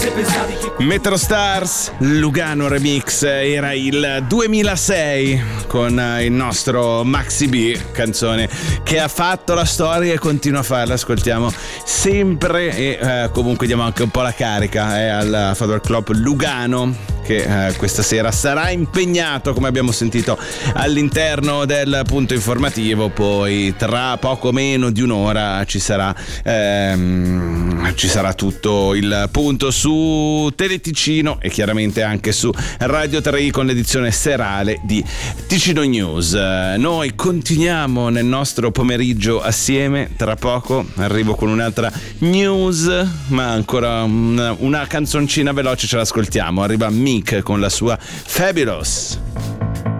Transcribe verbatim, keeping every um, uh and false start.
Metro Stars, Lugano Remix, era il duemilasei con il nostro Maxi B, canzone che ha fatto la storia e continua a farla, ascoltiamo sempre e eh, comunque diamo anche un po' la carica eh, al Fadwell Club Lugano che eh, questa sera sarà impegnato, come abbiamo sentito, all'interno del punto informativo. Poi tra poco meno di un'ora ci sarà ehm, ci sarà tutto il punto su Teleticino e chiaramente anche su Radio tre con l'edizione serale di Ticino News. Noi continuiamo nel nostro pomeriggio assieme, tra poco arrivo con un'altra news, ma ancora una, una canzoncina veloce ce l'ascoltiamo. Arriva Meek con la sua Fabulous.